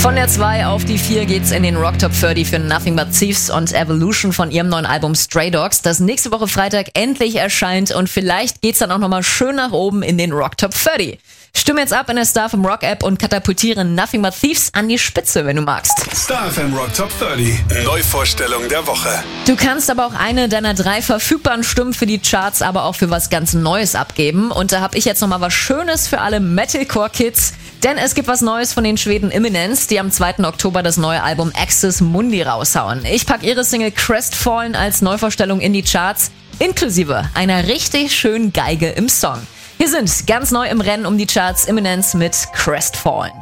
Von der 2 auf die 4 geht's in den Rock Top 30 für Nothing But Thieves und Evolution von ihrem neuen Album Stray Dogs, das nächste Woche Freitag endlich erscheint, und vielleicht geht's dann auch nochmal schön nach oben in den Rock Top 30. Stimme jetzt ab in der Star FM Rock App und katapultiere Nothing But Thieves an die Spitze, wenn du magst. Star FM Rock Top 30. Neuvorstellung der Woche. Du kannst aber auch eine deiner 3 verfügbaren Stimmen für die Charts, aber auch für was ganz Neues abgeben. Und da habe ich jetzt nochmal was Schönes für alle Metalcore-Kids. Denn es gibt was Neues von den Schweden Imminence, die am 2. Oktober das neue Album Axis Mundi raushauen. Ich packe ihre Single Crestfallen als Neuvorstellung in die Charts, inklusive einer richtig schönen Geige im Song. Hier sind ganz neu im Rennen um die Charts Imminence mit Crestfallen.